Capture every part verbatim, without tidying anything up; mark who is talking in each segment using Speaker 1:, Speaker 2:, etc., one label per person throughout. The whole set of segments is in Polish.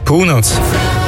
Speaker 1: Północ.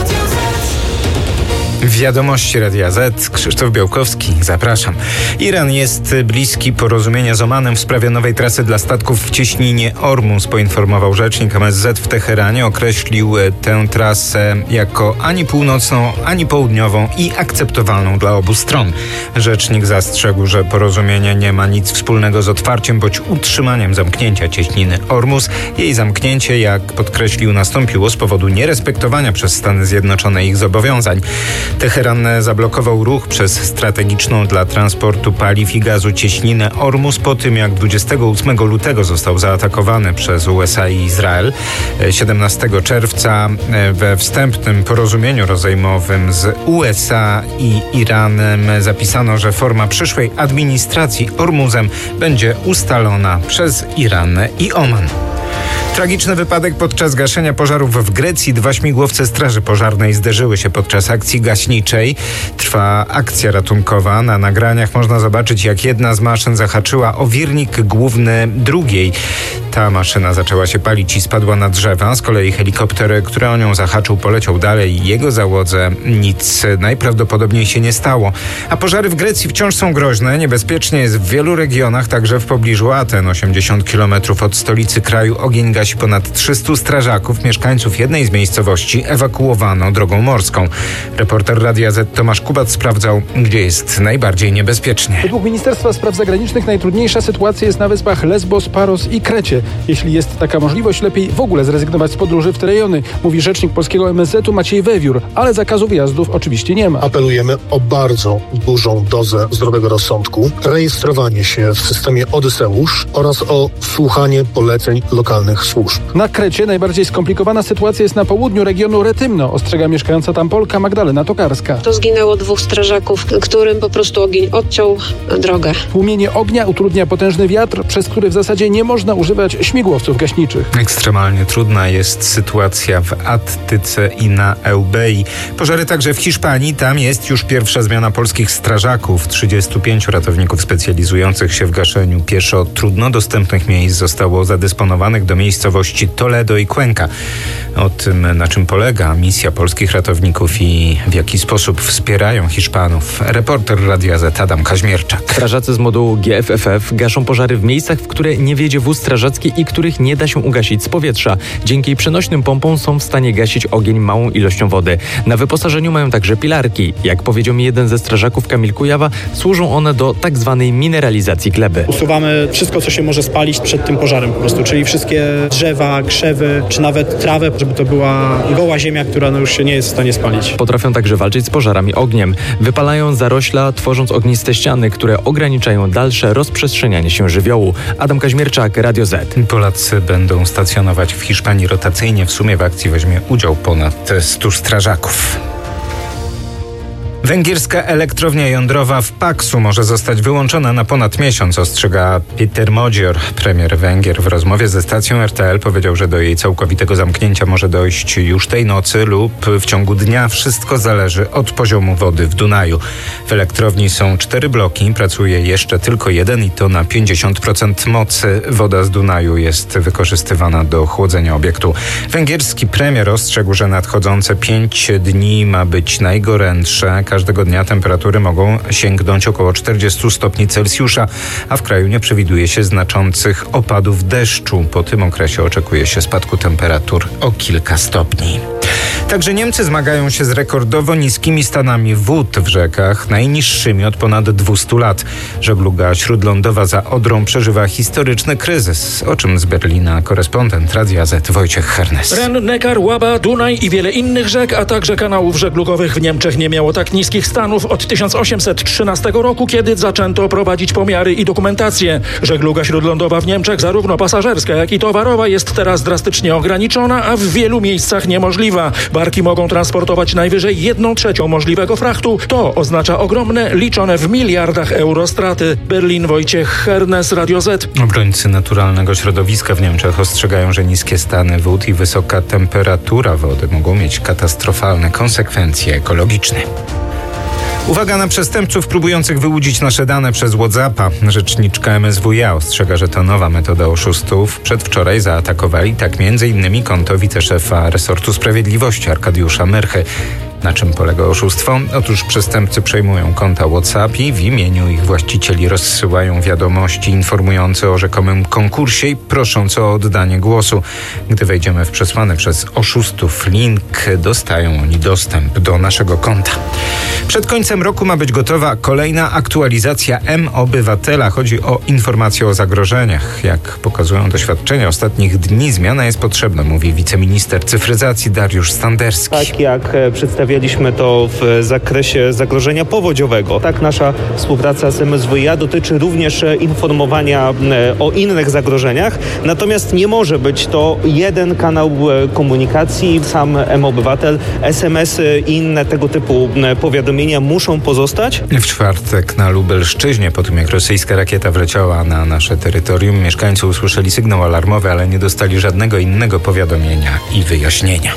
Speaker 1: Wiadomości Radia Z. Krzysztof Białkowski. Zapraszam. Iran jest bliski porozumienia z Omanem w sprawie nowej trasy dla statków w cieśninie Ormus, poinformował rzecznik M S Z w Teheranie. Określił tę trasę jako ani północną, ani południową i akceptowalną dla obu stron. Rzecznik zastrzegł, że porozumienie nie ma nic wspólnego z otwarciem bądź utrzymaniem zamknięcia cieśniny Ormus. Jej zamknięcie, jak podkreślił, nastąpiło z powodu nierespektowania przez Stany Zjednoczone ich zobowiązań. Teheran zablokował ruch przez strategiczną dla transportu paliw i gazu cieśninę Ormus po tym, jak dwudziestego ósmego lutego został zaatakowany przez U S A i Izrael. siedemnastego czerwca we wstępnym porozumieniu rozejmowym z U S A i Iranem zapisano, że forma przyszłej administracji Ormuzem będzie ustalona przez Iran i Oman. Tragiczny wypadek podczas gaszenia pożarów w Grecji. Dwa śmigłowce Straży Pożarnej zderzyły się podczas akcji gaśniczej. Trwa akcja ratunkowa. Na nagraniach można zobaczyć, jak jedna z maszyn zahaczyła o wirnik główny drugiej. Ta maszyna zaczęła się palić i spadła na drzewa. Z kolei helikopter, który o nią zahaczył, poleciał dalej i jego załodze nic najprawdopodobniej się nie stało. A pożary w Grecji wciąż są groźne. Niebezpiecznie jest w wielu regionach, także w pobliżu Aten. osiemdziesiąt kilometrów od stolicy kraju ogień gasi ponad trzystu strażaków. Mieszkańców jednej z miejscowości ewakuowano drogą morską. Reporter Radia Z Tomasz Kubat sprawdzał, gdzie jest najbardziej niebezpiecznie.
Speaker 2: Według Ministerstwa Spraw Zagranicznych najtrudniejsza sytuacja jest na wyspach Lesbos, Paros i Krecie. Jeśli jest taka możliwość, lepiej w ogóle zrezygnować z podróży w te rejony, mówi rzecznik polskiego M S Z-u Maciej Wewiór, ale zakazu wyjazdów oczywiście nie ma.
Speaker 3: Apelujemy o bardzo dużą dozę zdrowego rozsądku, rejestrowanie się w systemie Odyseusz oraz o słuchanie poleceń lokalnych służb.
Speaker 2: Na Krecie najbardziej skomplikowana sytuacja jest na południu regionu Retymno, ostrzega mieszkająca tam Polka Magdalena Tokarska.
Speaker 4: To zginęło dwóch strażaków, którym po prostu ogień odciął drogę.
Speaker 2: Tłumienie ognia utrudnia potężny wiatr, przez który w zasadzie nie można używać śmigłowców gaśniczych.
Speaker 1: Ekstremalnie trudna jest sytuacja w Attyce i na Eubei. Pożary także w Hiszpanii. Tam jest już pierwsza zmiana polskich strażaków. trzydziestu pięciu ratowników specjalizujących się w gaszeniu pieszo trudno dostępnych miejsc zostało zadysponowanych do miejscowości Toledo i Cuenca. O tym, na czym polega misja polskich ratowników i w jaki sposób wspierają Hiszpanów, reporter Radia Z Adam Kaźmierczak.
Speaker 5: Strażacy z modułu G F F F gaszą pożary w miejscach, w które nie wiedzie wóz strażacki i których nie da się ugasić z powietrza. Dzięki przenośnym pompom są w stanie gasić ogień małą ilością wody. Na wyposażeniu mają także pilarki. Jak powiedział mi jeden ze strażaków, Kamil Kujawa, służą one do tak zwanej mineralizacji gleby.
Speaker 6: Usuwamy wszystko, co się może spalić przed tym pożarem po prostu, czyli wszystkie drzewa, krzewy, czy nawet trawę, żeby to była goła ziemia, która no już się nie jest w stanie spalić.
Speaker 5: Potrafią także walczyć z pożarami ogniem. Wypalają zarośla, tworząc ogniste ściany, które ograniczają dalsze rozprzestrzenianie się żywiołu. Adam Kaźmierczak, Radio Z.
Speaker 1: Polacy będą stacjonować w Hiszpanii rotacyjnie. W sumie w akcji weźmie udział ponad stu strażaków. Węgierska elektrownia jądrowa w Paksu może zostać wyłączona na ponad miesiąc, ostrzega Peter Modzior. Premier Węgier w rozmowie ze stacją R T L powiedział, że do jej całkowitego zamknięcia może dojść już tej nocy lub w ciągu dnia. Wszystko zależy od poziomu wody w Dunaju. W elektrowni są cztery bloki, pracuje jeszcze tylko jeden i to na pięćdziesiąt procent mocy. Woda z Dunaju jest wykorzystywana do chłodzenia obiektu. Węgierski premier ostrzegł, że nadchodzące pięć dni ma być najgorętsze. Każdego dnia temperatury mogą sięgnąć około czterdziestu stopni Celsjusza, a w kraju nie przewiduje się znaczących opadów deszczu. Po tym okresie oczekuje się spadku temperatur o kilka stopni. Także Niemcy zmagają się z rekordowo niskimi stanami wód w rzekach, najniższymi od ponad dwustu lat. Żegluga śródlądowa za Odrą przeżywa historyczny kryzys, o czym z Berlina korespondent Radia Z Wojciech Hernes.
Speaker 7: Ren, Neckar, Łaba, Dunaj i wiele innych rzek, a także kanałów żeglugowych w Niemczech nie miało tak niskich stanów od tysiąc osiemset trzynastego roku, kiedy zaczęto prowadzić pomiary i dokumentację. Żegluga śródlądowa w Niemczech, zarówno pasażerska, jak i towarowa, jest teraz drastycznie ograniczona, a w wielu miejscach niemożliwa. Barki mogą transportować najwyżej jedną trzecią możliwego frachtu. To oznacza ogromne, liczone w miliardach euro straty. Berlin, Wojciech Hernes, Radio Z.
Speaker 1: Obrońcy naturalnego środowiska w Niemczech ostrzegają, że niskie stany wód i wysoka temperatura wody mogą mieć katastrofalne konsekwencje ekologiczne. Uwaga na przestępców próbujących wyłudzić nasze dane przez WhatsAppa. Rzeczniczka M S W ja ostrzega, że to nowa metoda oszustów. Przedwczoraj zaatakowali tak między innymi konto wiceszefa resortu sprawiedliwości Arkadiusza Myrchy. Na czym polega oszustwo? Otóż przestępcy przejmują konta WhatsApp i w imieniu ich właścicieli rozsyłają wiadomości informujące o rzekomym konkursie i prosząc o oddanie głosu. Gdy wejdziemy w przesłany przez oszustów link, dostają oni dostęp do naszego konta. Przed końcem roku ma być gotowa kolejna aktualizacja M-Obywatela. Chodzi o informacje o zagrożeniach. Jak pokazują doświadczenia ostatnich dni, zmiana jest potrzebna, mówi wiceminister cyfryzacji Dariusz Standerski.
Speaker 8: Tak jak przedstawialiśmy to w zakresie zagrożenia powodziowego, tak nasza współpraca z M S W ja dotyczy również informowania o innych zagrożeniach. Natomiast nie może być to jeden kanał komunikacji. Sam M-Obywatel, es em esy i inne tego typu powiadomienia muszą pozostać.
Speaker 1: W czwartek na Lubelszczyźnie, po tym jak rosyjska rakieta wleciała na nasze terytorium, mieszkańcy usłyszeli sygnał alarmowy, ale nie dostali żadnego innego powiadomienia i wyjaśnienia.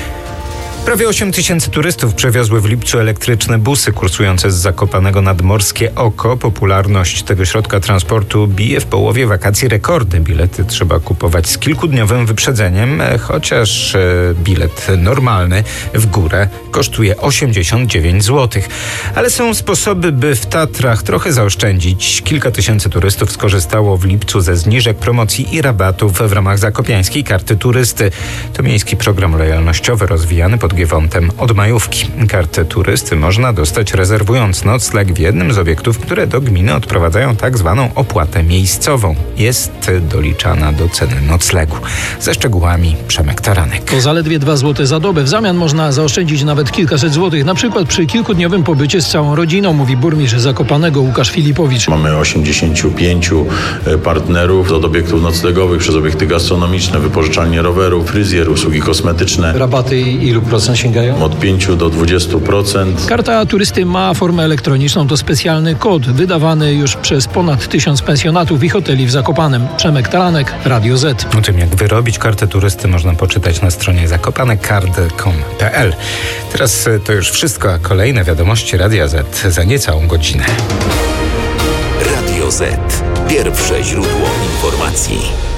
Speaker 1: Prawie osiem tysięcy turystów przewiozły w lipcu elektryczne busy kursujące z Zakopanego nad Morskie Oko. Popularność tego środka transportu bije w połowie wakacji rekordy. Bilety trzeba kupować z kilkudniowym wyprzedzeniem, chociaż bilet normalny w górę kosztuje osiemdziesiąt dziewięć złotych. Ale są sposoby, by w Tatrach trochę zaoszczędzić. Kilka tysięcy turystów skorzystało w lipcu ze zniżek, promocji i rabatów w ramach zakopiańskiej karty turysty. To miejski program lojalnościowy rozwijany pod Giewontem od majówki. Kartę turysty można dostać rezerwując nocleg w jednym z obiektów, które do gminy odprowadzają tak zwaną opłatę miejscową. Jest doliczana do ceny noclegu. Ze szczegółami Przemek Taranek.
Speaker 9: To zaledwie dwa złote za dobę. W zamian można zaoszczędzić nawet kilkaset złotych, na przykład przy kilkudniowym pobycie z całą rodziną, mówi burmistrz Zakopanego Łukasz Filipowicz.
Speaker 10: Mamy osiemdziesięciu pięciu partnerów od obiektów noclegowych przez obiekty gastronomiczne, wypożyczalnie rowerów, fryzjer, usługi kosmetyczne.
Speaker 9: Rabaty ilu procent sięgają?
Speaker 10: Od pięciu do dwudziestu procent.
Speaker 9: Karta turysty ma formę elektroniczną. To specjalny kod wydawany już przez ponad tysiąc pensjonatów i hoteli w Zakopanem. Przemek Taranek, Radio Z.
Speaker 1: O tym, jak wyrobić kartę turysty, można poczytać na stronie zakopanekard kropka com kropka pe el. Teraz to już wszystko, a kolejne wiadomości Radia Z za niecałą godzinę.
Speaker 11: Radio Z. Pierwsze źródło informacji.